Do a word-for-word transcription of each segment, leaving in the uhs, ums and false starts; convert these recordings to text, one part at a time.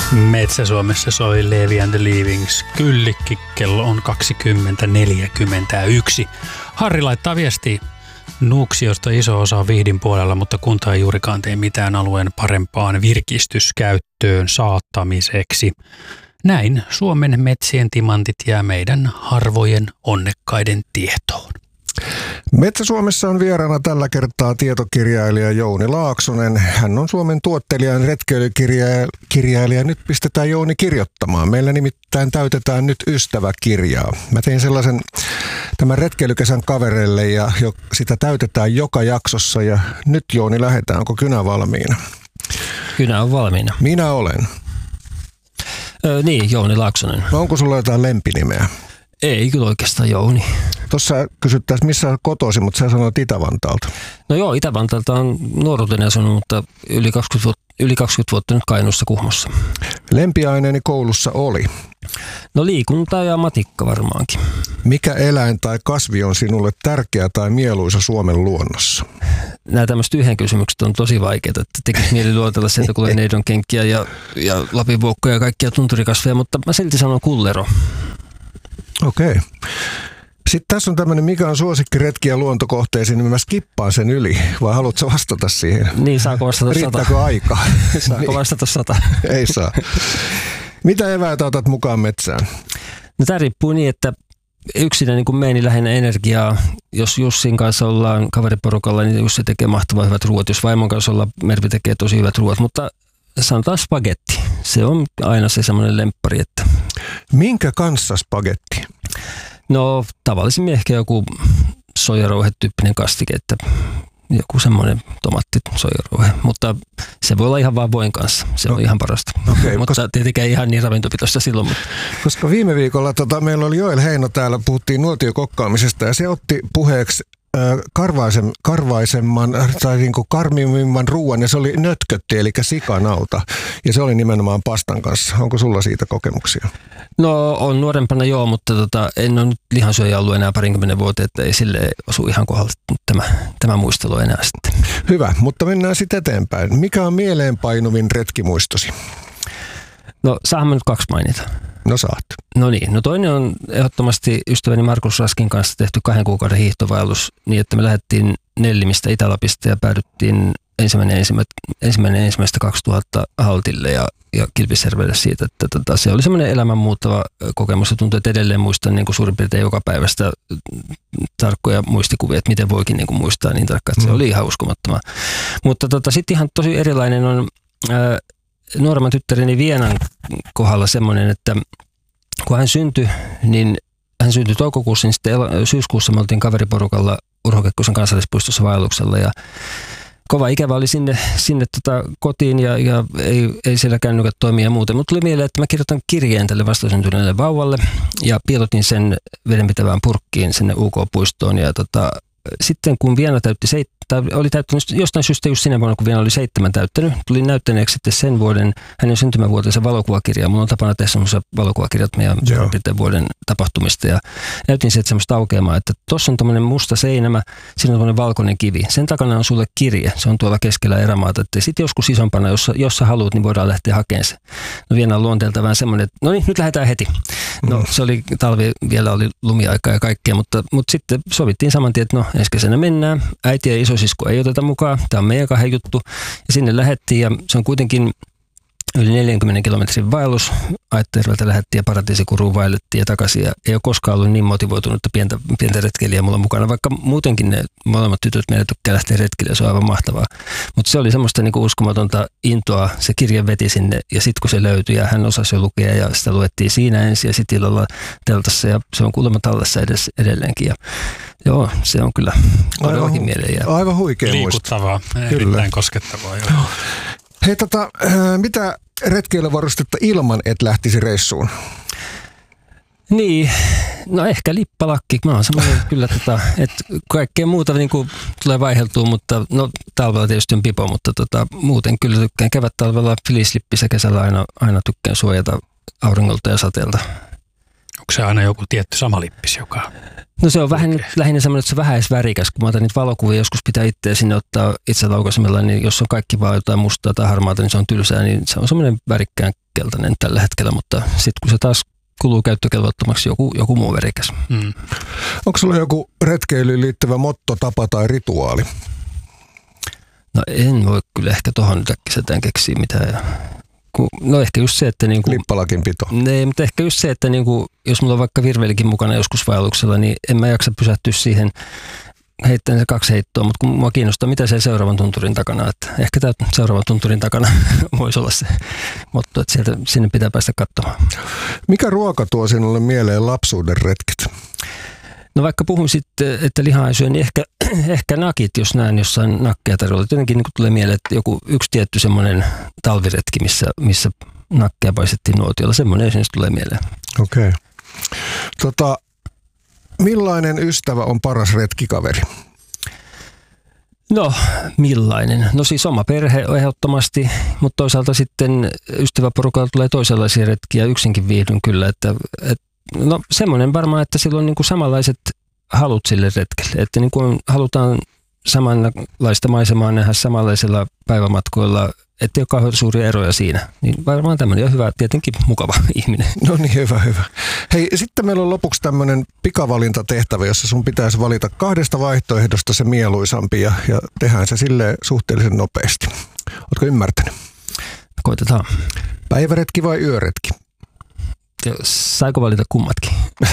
Metsä-Suomessa soi Levi and the Leavings. Kyllikki, kello on kaksikymmentä neljäkymmentäyksi. Harri laittaa viestiä. Nuuksiosta iso osa on Vihdin puolella, mutta kunta ei juurikaan tee mitään alueen parempaan virkistyskäyttöön saattamiseksi. Näin Suomen metsien timantit jää meidän harvojen onnekkaiden tietoon. Metsä-Suomessa on vieraana tällä kertaa tietokirjailija Jouni Laaksonen. Hän on Suomen tuottelijan retkeilykirjailija. Nyt pistetään Jouni kirjoittamaan. Meillä nimittäin täytetään nyt ystäväkirjaa. Mä tein sellaisen tämän retkeilykesän kavereille ja jo, sitä täytetään joka jaksossa. Ja nyt Jouni lähdetään. Onko kynä valmiina? Kynä on valmiina. Minä olen. Öö, niin, Jouni Laaksonen. No onko sulla jotain lempinimeä? Ei kyllä oikeastaan Jouni. Tuossa kysyttäisiin, missä olet kotoisin, mutta sä sanoit Itä-Vantaalta. No joo, Itä-Vantaalta on nuoruuteni asunut, mutta yli kaksikymmentä vuotta, yli kaksikymmentä vuotta nyt Kainuussa Kuhmossa. Lempiaineeni koulussa oli? No liikunta ja matikka varmaankin. Mikä eläin tai kasvi on sinulle tärkeä tai mieluisa Suomen luonnossa? Nämä tämmöiset yhden kysymykset on tosi vaikeita, että tekisi mieli luotella sieltä, kun neidon kenkiä ja, ja lapinvuokkoja ja kaikkia tunturikasveja, mutta mä silti sanon kullero. Okei. Sitten tässä on tämmöinen, mikä on suosikki retki- ja luontokohteisiin, niin mä skippaan sen yli, vai haluatko vastata siihen? Niin, saako vastata sata? Riittääkö aikaa? Saako niin. vastata sata? Ei saa. Mitä eväitä otat mukaan metsään? No tämä riippuu niin, että yksinä niin kun meni lähinnä energiaa. Jos Jussin kanssa ollaan kaveriporukalla, niin Jussi tekee mahtavan hyvät ruoat. Jos vaimon kanssa ollaan, Mervi tekee tosi hyvät ruoat, mutta sanotaan spagetti. Se on aina se semmoinen lemppari, että... Minkä kanssa spagetti? No tavallisimmin ehkä joku soijarouhe-tyyppinen kastike, että joku semmoinen tomaatti soijarouhe, mutta se voi olla ihan vaan voin kanssa. Se no. on ihan parasta. Okay, mutta koska... tietenkään ei ihan niin ravintopitoista silloin. Mutta... Koska viime viikolla tota, meillä oli Joel Heino täällä, puhuttiin nuotiokokkaamisesta ja se otti puheeksi Karvaisen, karvaisemman tai niin kuin karmimman ruoan ja se oli nötkötti eli sikanauta ja se oli nimenomaan pastan kanssa. Onko sulla siitä kokemuksia? No on nuorempana joo, mutta tota, en ole nyt lihansyöjä ollut enää parinkymmenen vuoteen, että ei sille osu ihan kohdalta tämä, tämä muistelu enää sitten. Hyvä, mutta mennään sitten eteenpäin. Mikä on mieleenpainuvin retkimuistosi? No saahan mä nyt kaksi mainita. No saat. No niin, no toinen on ehdottomasti ystäväni Markus Raskin kanssa tehty kahden kuukauden hiihtovaellus niin, että me lähdettiin Nellimistä Itä-Lapista ja päädyttiin ensimmäinen, ensimmäistä, ensimmäinen ensimmäistä kaksituhatta Haltille ja, ja Kilpisjärvelle siitä, että tota, se oli semmoinen elämänmuuttava kokemus ja tuntuu, että edelleen muistan niin kuin suurin piirtein joka päivästä tarkkoja muistikuvia, että miten voikin niin kuin muistaa niin tarkkaan, että se mm. oli ihan uskomattoman. Mutta tota, sitten ihan tosi erilainen on... Ää, nuoremman tyttäreni Vienan kohdalla semmoinen, että kun hän syntyi, niin hän syntyi toukokuussa, niin sitten syyskuussa me oltiin kaveriporukalla Urho Kekkosen kansallispuistossa vaelluksella ja kova ikävä oli sinne, sinne tota kotiin ja, ja ei, ei siellä kännykät toimia ja muuten. Mutta tuli mieleen, että mä kirjoitan kirjeen tälle vastasyntyneelle vauvalle ja piilotin sen vedenpitävään purkkiin sinne U K-puistoon ja tota, sitten kun Viena täytti seitsemän, oli täyttänyt jostain syystä just sinä vuonna, kun Viena oli seitsemän täyttänyt, tuli näyttäneeksi sitten sen vuoden, hänen syntymävuotensa valokuvakirjaa. Mulla on tapana tehdä semmoisia valokuvakirjat meidän vuoden tapahtumista ja näytin sieltä semmoista aukeamaa, että tuossa on tommoinen musta seinämä, siinä on tommoinen valkoinen kivi. Sen takana on sulle kirje, se on tuolla keskellä erämaata, että sitten joskus isompana, jos, jos sä haluat, niin voidaan lähteä hakemaan se. No Viena on luonteelta vähän semmoinen, että no niin, nyt lähdetään heti. No se oli talvi, vielä oli lumiaikaa ja kaikkea, mutta, mutta sitten sovittiin saman tien, että no ensi kesänä mennään. Äiti ja isosisko ei oteta mukaan. Tämä on meidän kahden juttu. Ja sinne lähdettiin ja se on kuitenkin yli neljänkymmenen kilometrin vaellus. Aitterveltä lähdettiin ja Paratiisikuruun vaellettiin ja takaisin. Ja ei ole koskaan ollut niin motivoitunutta pientä, pientä retkeilijää mulla mukana, vaikka muutenkin ne molemmat tytöt meidän tykkää lähteä retkille, se on aivan mahtavaa. Mutta se oli semmoista niinku uskomatonta intoa. Se kirja veti sinne ja sitten kun se löytyi ja hän osasi jo lukea ja sitä luettiin siinä ensin ja sitten illalla teltassa ja se on kuulemma tallessa edes, edelleenkin. Ja joo, se on kyllä todellakin mieleen jäävä. Aivan huikea liikuttavaa, erittäin koskettavaa. Joo. Hei tota, mitä retkeilyvarustetta ilman et lähtisi reissuun? Niin, no ehkä lippalakki. Mä oon semmoinen kyllä, tota, että kaikkea muuta niin kuin tulee vaiheltua, mutta no talvella tietysti on pipo, mutta tota, muuten kyllä tykkään kevät talvella filislippissä, kesällä aina, aina tykkään suojata auringolta ja sateelta. onko se aina joku tietty sama lippis, joka... No se on vähän lähinnä semmoinen, että se vähän edes värikäs. Kun mä otan niitä valokuvia, joskus pitää itseä sinne ottaa itse laukaisemella, niin jos on kaikki vaan jotain mustaa tai harmaata, niin se on tylsää, niin se on semmoinen värikkään keltainen tällä hetkellä, mutta sitten kun se taas kuluu käyttökelvottomaksi, joku, joku muu värikäs. Mm. Onko sulla joku retkeilyyn liittyvä motto, tapa tai rituaali? No en voi kyllä ehkä tuohon nyt äkkiseltään keksiä mitään. No ehkä just se, että... Niinku, Lippalakin pito. Ne, mutta ehkä just se, että niinku, jos mulla on vaikka virvelikin mukana joskus vaelluksella, niin en mä jaksa pysähtyä siihen heittäen se kaksi heittoa, mutta kun mua kiinnostaa, mitä se seuraavan tunturin takana, että ehkä tämä seuraavan tunturin takana voisi olla se motto, että sieltä, sinne pitää päästä katsomaan. Mikä ruoka tuo sinulle mieleen lapsuuden retket? No vaikka puhun sitten, että lihaa ei syö, niin ehkä, ehkä nakit, jos näen jossain nakkeja tarjolla. Jotenkin niin tulee mieleen, että joku yksi tietty semmoinen talviretki, missä, missä nakkeja paistettiin nuotiolla, semmoinen esimerkiksi tulee mieleen. Okei. Okay. Tota, millainen ystävä on paras retkikaveri? No, millainen? No siis oma perhe ehdottomasti, mutta toisaalta sitten ystäväporukalla tulee toisenlaisia retkiä, yksinkin viihdyn kyllä, että, että no semmoinen varmaan, että sillä on niin kuin samanlaiset halut sille retkelle, että niin kuin halutaan samanlaista maisemaa nähdä samanlaisilla päivämatkoilla, ettei ole kauhean suuria eroja siinä. Niin varmaan tämmöinen on hyvä, tietenkin mukava ihminen. No niin, hyvä, hyvä. Hei, sitten meillä on lopuksi tämmöinen pikavalintatehtävä, jossa sun pitäisi valita kahdesta vaihtoehdosta se mieluisampi ja, ja tehdään se silleen suhteellisen nopeasti. Ootko ymmärtänyt? Koitetaan. Päiväretki vai yöretki? Saiko valita kummatkin?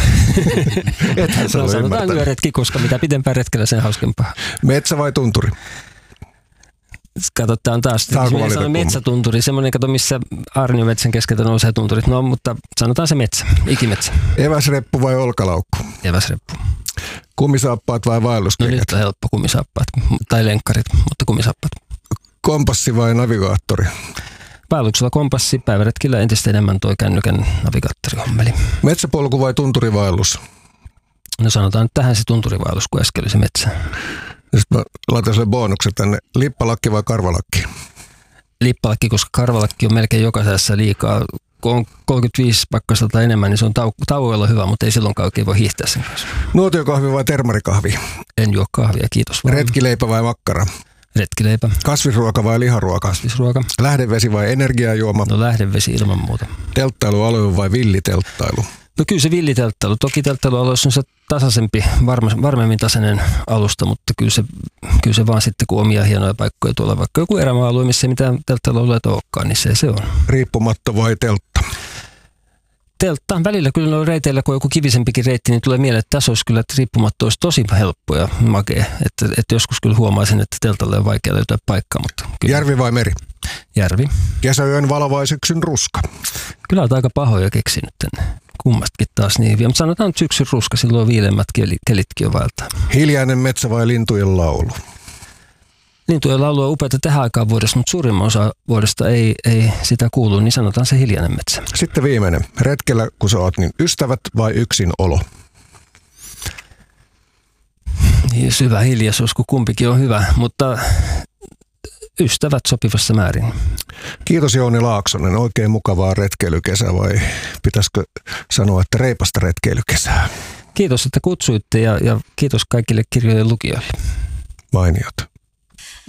Ethän sä no, ole sanotaan ymmärtänyt. yöretki, koska mitä pidempään retkellä, sen hauskempaa. Metsä vai tunturi? Kato, tää on taas on metsätunturi, semmoinen kato, missä aarniometsän keskeltä nousee tunturit. No, mutta sanotaan se metsä, ikimetsä. Eväsreppu vai olkalaukku? Eväsreppu. Kumisaappaat vai No vaelluskengät? nyt on helppo kumisaappaat, tai lenkkarit, mutta kumisaappaat. Kompassi vai navigaattori? Vaelluksella kompassi, päiväretkillä entistä enemmän toi kännykän navigaattorihommeli. Metsäpolku vai tunturivaellus? No sanotaan nyt tähän se tunturivaellus, kun äsken oli se metsä. Sitten mä laitan sille bonuksen tänne. Lippalakki vai karvalakki? Lippalakki, koska karvalakki on melkein jokaisessa liikaa. Kun on kolmekymmentäviisi pakkasta tai enemmän, niin se on tau- tauoilla hyvä, mutta ei silloinkaan oikein voi hiihtää sen kanssa. Nuotiokahvi vai termarikahvi? En juo kahvia, kiitos vaan. Retkileipä vai makkara? Retkileipä. Kasvisruoka vai liharuoka? Kasvisruoka. Lähdevesi vai energiajuoma? No lähdevesi ilman muuta. Telttailualue vai villitelttailu? No kyllä se villitelttailu. Toki telttailualueessa on se tasaisempi, varma, varmemmin tasainen alusta, mutta kyllä se, kyllä se vaan sitten, kun omia hienoja paikkoja tuolla, vaikka joku erämaa-alue, missä ei mitään telttailualueita olekaan, niin se se on. Riippumatto vai teltta? Teltta. Välillä kyllä noilla reiteillä, kun on joku kivisempikin reitti, niin tulee mieleen, että tässä olisi kyllä, että riippumatto olisi tosi helppo ja makea. Että, että joskus kyllä huomaisin, että teltalle on vaikea löytää paikkaa. Mutta kyllä. Järvi vai meri? Järvi. Kesäyön valo vai syksyn ruska? Kyllä olet aika pahoja keksinyt tänne. Kummastakin taas niin hyviä, mutta sanotaan nyt syksyn ruska, silloin viileämmät kelitkin on vaeltaa. Hiljainen metsä vai lintujen laulu? Lintujen laulu on upeata tähän aikaan vuodesta, mutta suurimman osa vuodesta ei, ei sitä kuulu, niin sanotaan se hiljainen metsä. Sitten viimeinen. Retkellä, kun sä oot, niin ystävät vai yksin olo? Niin syvä hiljaisuus, kun kumpikin on hyvä, mutta ystävät sopivassa määrin. Kiitos Jouni Laaksonen. Oikein mukavaa retkeilykesää vai pitäisikö sanoa, että reipasta retkeilykesää? Kiitos, että kutsuitte ja, ja kiitos kaikille kirjojen lukijoille. Mainiota.